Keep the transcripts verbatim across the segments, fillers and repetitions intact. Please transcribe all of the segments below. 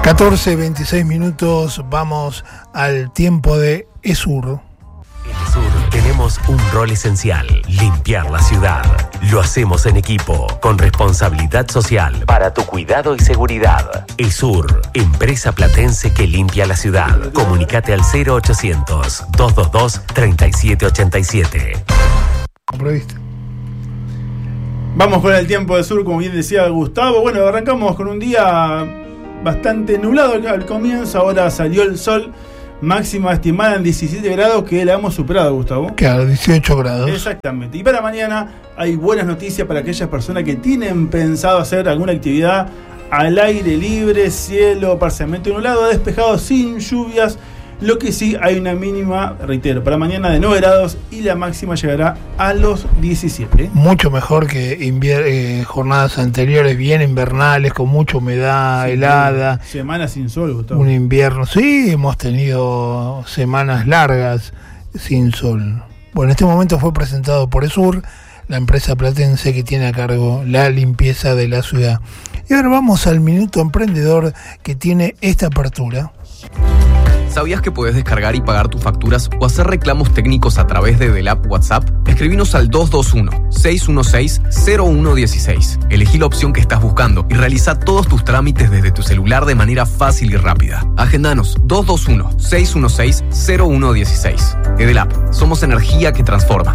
catorce, veintiséis minutos, vamos al tiempo de ESUR. En ESUR tenemos un rol esencial: limpiar la ciudad. Lo hacemos en equipo, con responsabilidad social, para tu cuidado y seguridad. ESUR, empresa platense que limpia la ciudad. Comunicate al cero ochocientos, doscientos veintidós, treinta y siete ochenta y siete. Previsto. Vamos con el tiempo de sur, como bien decía Gustavo. Bueno, arrancamos con un día bastante nublado al comienzo. Ahora salió el sol. Máxima estimada en diecisiete grados, que la hemos superado, Gustavo. Claro, dieciocho grados. Exactamente. Y para mañana hay buenas noticias para aquellas personas que tienen pensado hacer alguna actividad al aire libre, cielo parcialmente nublado, despejado, sin lluvias. Lo que sí, hay una mínima, reitero, para mañana de nueve grados y la máxima llegará a los diecisiete. Mucho mejor que invier- eh, jornadas anteriores, bien invernales, con mucha humedad, sí, helada. Semanas sin sol, Gustavo. Un invierno, sí, hemos tenido semanas largas sin sol. Bueno, este momento fue presentado por ESUR, la empresa platense que tiene a cargo la limpieza de la ciudad. Y ahora vamos al Minuto Emprendedor, que tiene esta apertura. ¿Sabías que puedes descargar y pagar tus facturas o hacer reclamos técnicos a través de Edelap WhatsApp? Escribinos al dos dos uno, seis uno seis, cero uno uno seis. Elegí la opción que estás buscando y realiza todos tus trámites desde tu celular de manera fácil y rápida. Agendanos dos dos uno, seis uno seis, cero uno uno seis. Edelap, somos energía que transforma.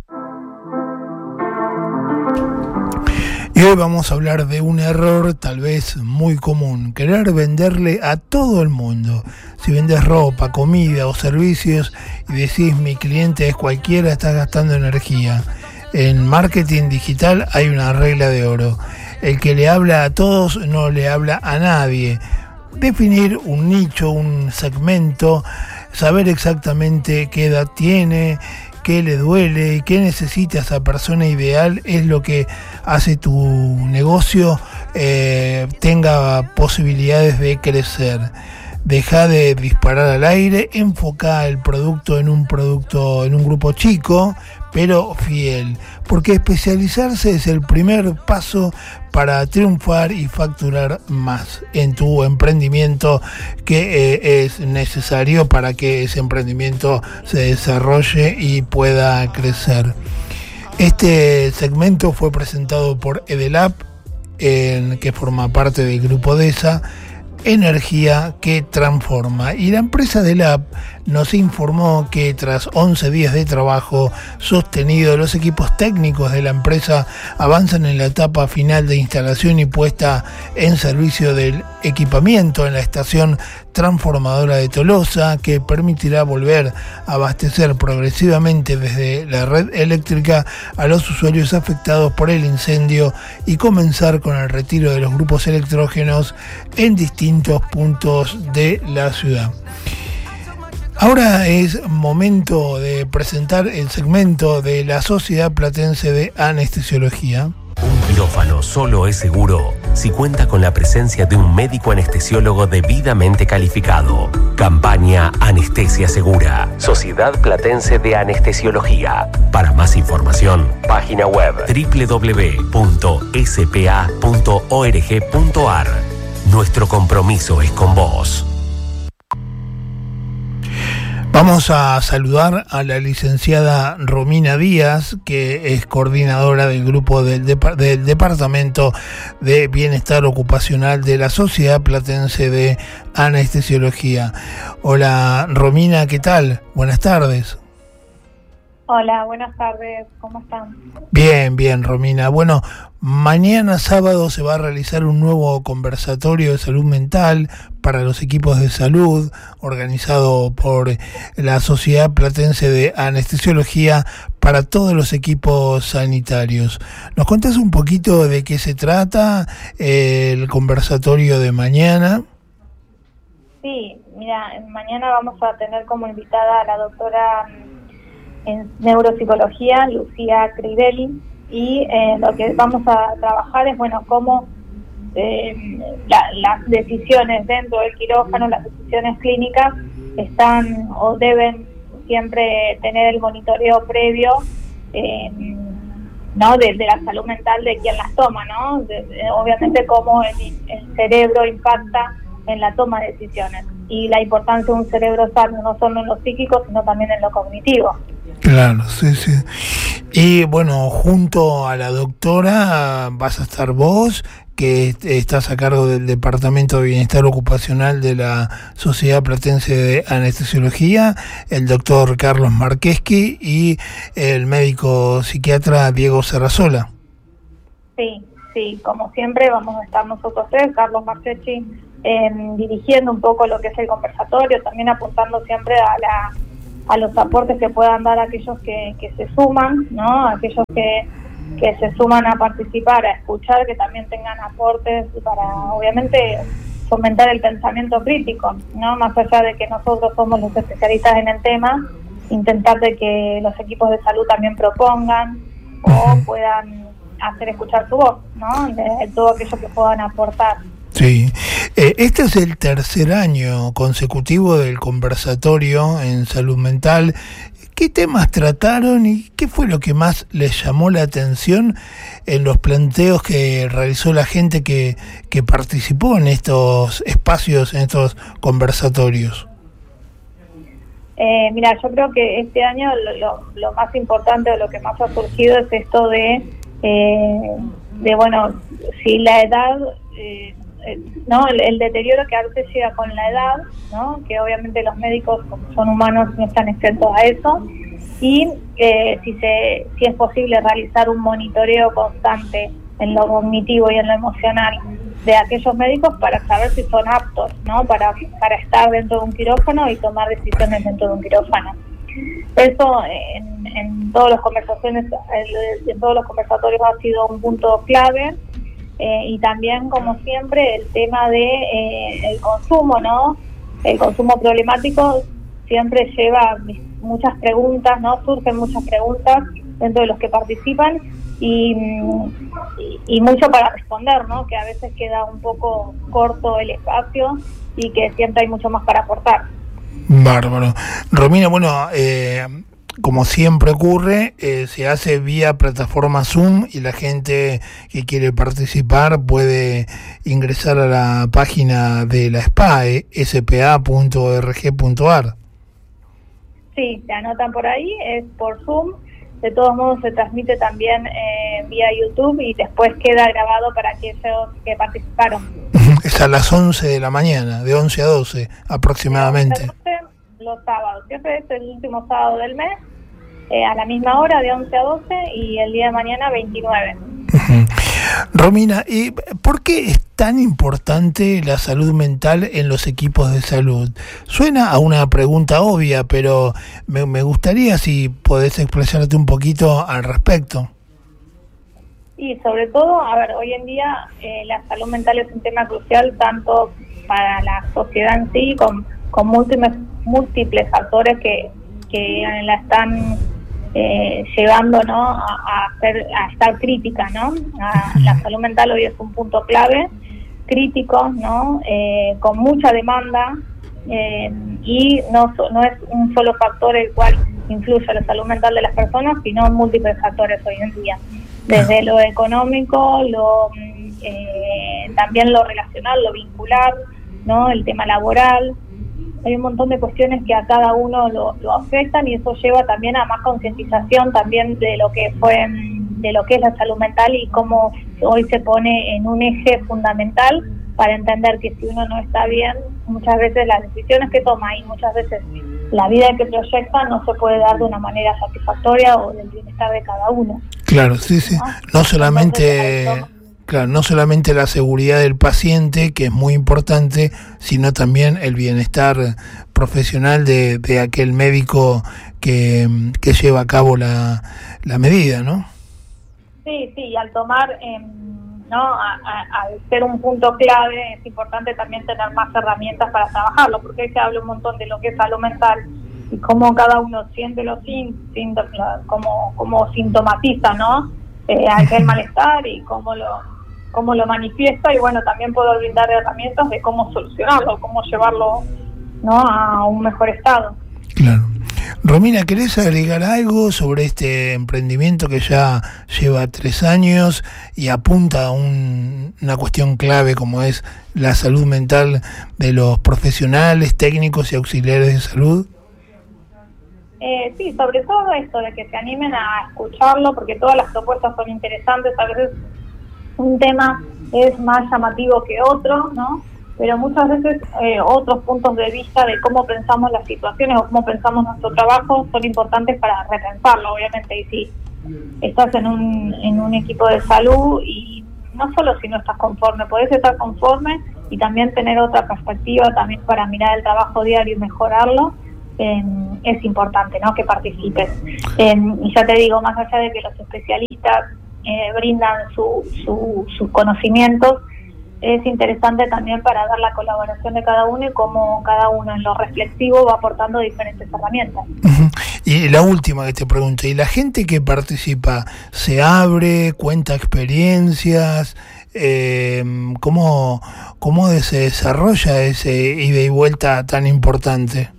Y hoy vamos a hablar de un error tal vez muy común: querer venderle a todo el mundo. Si vendes ropa, comida o servicios y decís mi cliente es cualquiera, estás gastando energía. En marketing digital hay una regla de oro: el que le habla a todos no le habla a nadie. Definir un nicho, un segmento, saber exactamente qué edad tiene, qué le duele y qué necesita esa persona ideal es lo que hace tu negocio eh, tenga posibilidades de crecer. Deja de disparar al aire, enfoca el producto en un producto, en un grupo chico, pero fiel, porque especializarse es el primer paso para triunfar y facturar más en tu emprendimiento, que eh, es necesario para que ese emprendimiento se desarrolle y pueda crecer. Este segmento fue presentado por Edelap, en, que forma parte del grupo DESA, energía que transforma. Y la empresa Edelap nos informó que tras once días de trabajo sostenido, los equipos técnicos de la empresa avanzan en la etapa final de instalación y puesta en servicio del equipamiento en la estación transformadora de Tolosa, que permitirá volver a abastecer progresivamente desde la red eléctrica a los usuarios afectados por el incendio y comenzar con el retiro de los grupos electrógenos en distintos puntos de la ciudad. Ahora es momento de presentar el segmento de la Sociedad Platense de Anestesiología. Un quirófano solo es seguro si cuenta con la presencia de un médico anestesiólogo debidamente calificado. Campaña Anestesia Segura. Sociedad Platense de Anestesiología. Para más información, página web doble u doble u doble u punto s p a punto org punto a r. Nuestro compromiso es con vos. Vamos a saludar a la licenciada Romina Díaz, que es coordinadora del grupo del, dep- del Departamento de Bienestar Ocupacional de la Sociedad Platense de Anestesiología. Hola Romina, ¿qué tal? Buenas tardes. Hola, buenas tardes, ¿cómo están? Bien, bien, Romina. Bueno, mañana sábado se va a realizar un nuevo conversatorio de salud mental para los equipos de salud, organizado por la Sociedad Platense de Anestesiología para todos los equipos sanitarios. ¿Nos contás un poquito de qué se trata eh, el conversatorio de mañana? Sí, mira, mañana vamos a tener como invitada a la doctora en neuropsicología, Lucía Crivelli, y eh, lo que vamos a trabajar es, bueno, cómo eh, la, las decisiones dentro del quirófano, las decisiones clínicas, están o deben siempre tener el monitoreo previo, eh, ¿no? De, de la salud mental de quien las toma, ¿no? De, de, obviamente cómo el, el cerebro impacta en la toma de decisiones. Y la importancia de un cerebro sano, no solo en lo psíquico, sino también en lo cognitivo. Claro, sí, sí. Y bueno, junto a la doctora vas a estar vos, que estás a cargo del Departamento de Bienestar Ocupacional de la Sociedad Platense de Anestesiología, el doctor Carlos Marqueschi y el médico psiquiatra Diego Serrazola. Sí, sí, como siempre vamos a estar nosotros tres, Carlos Marqueschi, eh, dirigiendo un poco lo que es el conversatorio, también apuntando siempre a la a los aportes que puedan dar aquellos que, que se suman, ¿no? Aquellos que, que se suman a participar, a escuchar, que también tengan aportes para, obviamente, fomentar el pensamiento crítico, ¿no? Más allá de que nosotros somos los especialistas en el tema, intentar de que los equipos de salud también propongan o puedan hacer escuchar su voz, ¿no? De, de todo aquello que puedan aportar. Sí, eh, este es el tercer año consecutivo del conversatorio en salud mental. ¿Qué temas trataron y qué fue lo que más les llamó la atención en los planteos que realizó la gente que, que participó en estos espacios, en estos conversatorios? Eh, mira, yo creo que este año lo, lo, lo más importante o lo que más ha surgido es esto de, eh, de bueno, si la edad... Eh, no el, el deterioro que a veces llega con la edad, ¿no? Que obviamente los médicos, como son humanos, no están exentos a eso, y eh, si se si es posible realizar un monitoreo constante en lo cognitivo y en lo emocional de aquellos médicos para saber si son aptos, ¿no? Para para estar dentro de un quirófano y tomar decisiones dentro de un quirófano. Eso en, en todas las conversaciones, en todos los conversatorios ha sido un punto clave. Eh, y también, como siempre, el tema de eh, el consumo, ¿no? El consumo problemático siempre lleva muchas preguntas, ¿no? Surgen muchas preguntas dentro de los que participan y, y, y mucho para responder, ¿no? Que a veces queda un poco corto el espacio y que siempre hay mucho más para aportar. Bárbaro. Romina, bueno, eh... como siempre ocurre, eh, se hace vía plataforma Zoom y la gente que quiere participar puede ingresar a la página de la S P A, eh, s p a punto org punto a r. Sí, se anotan por ahí, es por Zoom. De todos modos se transmite también eh, vía YouTube y después queda grabado para aquellos que participaron. Es a las once de la mañana, de once a doce aproximadamente. Los sábados, siempre es el último sábado del mes, eh, a la misma hora, de once a doce, y el día de mañana veintinueve. Uh-huh. Romina, ¿y por qué es tan importante la salud mental en los equipos de salud? Suena a una pregunta obvia, pero me, me gustaría si podés expresarte un poquito al respecto. Y sobre todo, a ver, hoy en día eh, la salud mental es un tema crucial tanto para la sociedad en sí, con, con múltiples múltiples factores que, que la están eh, llevando, ¿no? a, a, hacer, a estar crítica, ¿no? A, la salud mental hoy es un punto clave, crítico, ¿no? Eh, con mucha demanda eh, y no, no es un solo factor el cual influye a la salud mental de las personas, sino múltiples factores hoy en día, desde lo económico, lo eh, también lo relacional, lo vincular, ¿no? El tema laboral. Hay un montón de cuestiones que a cada uno lo, lo afectan y eso lleva también a más concientización también de lo que fue de lo que es la salud mental y cómo hoy se pone en un eje fundamental para entender que si uno no está bien, muchas veces las decisiones que toma y muchas veces la vida que proyecta no se puede dar de una manera satisfactoria o del bienestar de cada uno. Claro, sí, sí. No, no solamente... Entonces, Claro, no solamente la seguridad del paciente, que es muy importante, sino también el bienestar profesional de, de aquel médico que, que lleva a cabo la, la medida, ¿no? Sí, sí, y al tomar, eh, ¿no? A, a, al ser un punto clave, es importante también tener más herramientas para trabajarlo, porque hoy se habla un montón de lo que es salud mental y cómo cada uno siente los síntomas, cómo, cómo sintomatiza, ¿no? Eh, aquel malestar y cómo lo... cómo lo manifiesta y bueno, también puedo brindar herramientas de cómo solucionarlo, cómo llevarlo, ¿no? A un mejor estado. Claro. Romina, ¿querés agregar algo sobre este emprendimiento que ya lleva tres años y apunta a un, una cuestión clave como es la salud mental de los profesionales, técnicos y auxiliares de salud? Eh, sí, sobre todo esto, de que se animen a escucharlo, porque todas las propuestas son interesantes. A veces un tema es más llamativo que otro, ¿no? Pero muchas veces eh, otros puntos de vista de cómo pensamos las situaciones o cómo pensamos nuestro trabajo son importantes para repensarlo, obviamente. Y si estás en un, en un equipo de salud, y no solo si no estás conforme, podés estar conforme y también tener otra perspectiva también para mirar el trabajo diario y mejorarlo. Eh, es importante, ¿no?, que participes. Eh, y ya te digo, más allá de que los especialistas eh, brindan su, su, sus conocimientos, es interesante también para ver la colaboración de cada uno y cómo cada uno en lo reflexivo va aportando diferentes herramientas. Uh-huh. Y la última que te pregunto, ¿y la gente que participa se abre, cuenta experiencias? Eh, ¿cómo, ¿Cómo se desarrolla ese ida y vuelta tan importante?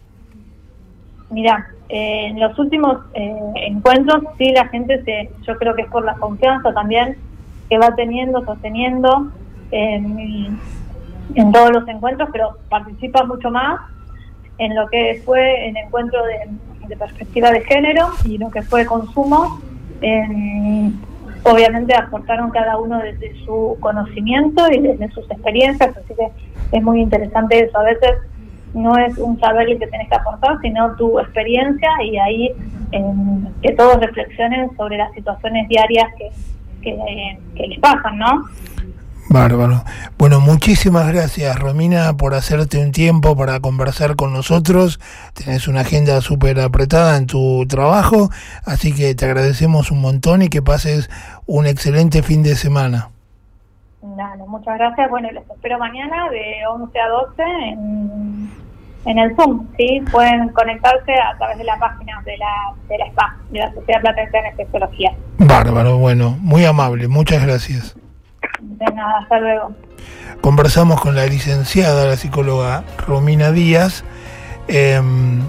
Mira, eh, en los últimos eh, encuentros, sí, la gente, se, yo creo que es por la confianza también que va teniendo, sosteniendo en, en todos los encuentros, pero participa mucho más en lo que fue el encuentro de, de perspectiva de género y lo que fue consumo. Eh, obviamente aportaron cada uno desde su conocimiento y desde sus experiencias, así que es muy interesante eso. A veces no es un saber el que tenés que aportar, sino tu experiencia, y ahí eh, que todos reflexionen sobre las situaciones diarias que, que, eh, que les pasan, ¿no? Bárbaro. Bueno, muchísimas gracias, Romina, por hacerte un tiempo para conversar con nosotros. Tenés una agenda súper apretada en tu trabajo, así que te agradecemos un montón y que pases un excelente fin de semana. Dale, muchas gracias. Bueno, los espero mañana de once a doce en, en el Zoom, ¿sí? Pueden conectarse a través de la página de la, de la S P A, de la Sociedad Platense de Anestesiología. Bárbaro, bueno, muy amable, muchas gracias. De nada, hasta luego. Conversamos con la licenciada, la psicóloga Romina Díaz, eh,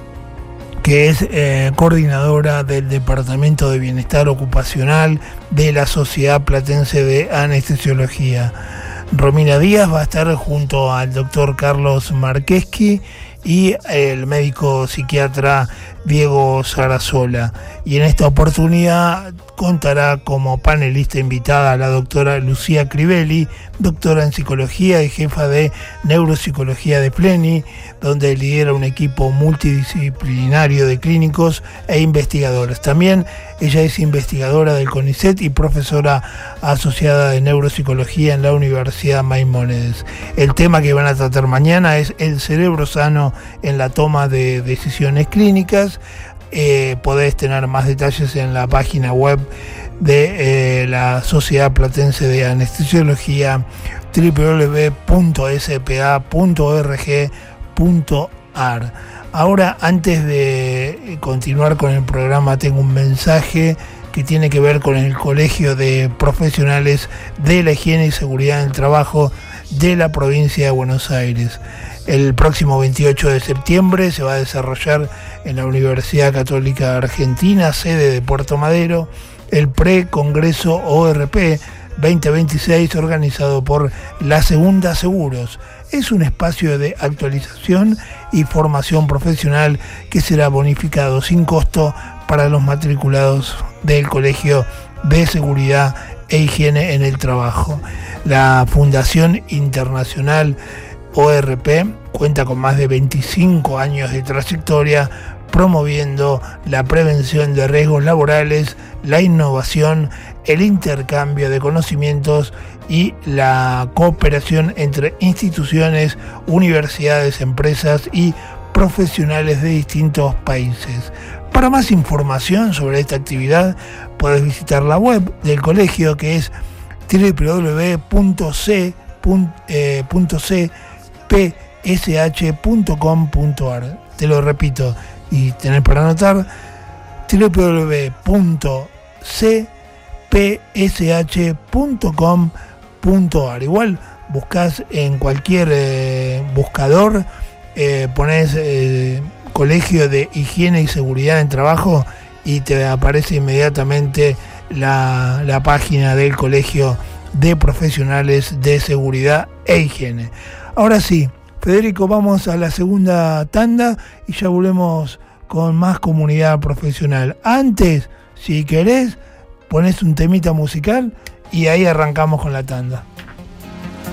que es eh, coordinadora del Departamento de Bienestar Ocupacional de la Sociedad Platense de Anestesiología. Romina Díaz va a estar junto al doctor Carlos Marqueschi y el médico psiquiatra Diego Sarasola. Y en esta oportunidad contará como panelista invitada a la doctora Lucía Crivelli, doctora en psicología y jefa de neuropsicología de Pleni, donde lidera un equipo multidisciplinario de clínicos e investigadores. También ella es investigadora del CONICET y profesora asociada de neuropsicología en la Universidad Maimónides. El tema que van a tratar mañana es el cerebro sano en la toma de decisiones clínicas. Eh, podés tener más detalles en la página web de eh, la Sociedad Platense de Anestesiología, doble u doble u doble u punto s p a punto org punto a r. Ahora, antes de continuar con el programa, tengo un mensaje que tiene que ver con el Colegio de Profesionales de la Higiene y Seguridad en el Trabajo de la provincia de Buenos Aires. El próximo veintiocho de septiembre se va a desarrollar en la Universidad Católica Argentina, sede de Puerto Madero, el Pre-Congreso O R P veinte veintiséis, organizado por La Segunda Seguros. Es un espacio de actualización y formación profesional que será bonificado sin costo para los matriculados del Colegio de Seguridad e Higiene en el Trabajo. La Fundación Internacional O R P cuenta con más de veinticinco años de trayectoria promoviendo la prevención de riesgos laborales, la innovación, el intercambio de conocimientos y la cooperación entre instituciones, universidades, empresas y profesionales de distintos países. Para más información sobre esta actividad, puedes visitar la web del colegio, que es doble u doble u doble u punto c p s h punto com punto a r. Te lo repito y tenés para anotar: doble u doble u doble u punto c p s h punto com punto a r. Igual buscas en cualquier eh, buscador, eh, pones eh, Colegio de Higiene y Seguridad en Trabajo y te aparece inmediatamente la, la página del Colegio de Profesionales de Seguridad e Higiene. Ahora sí, Federico, vamos a la segunda tanda y ya volvemos con más comunidad profesional. Antes, si querés, ponés un temita musical y ahí arrancamos con la tanda.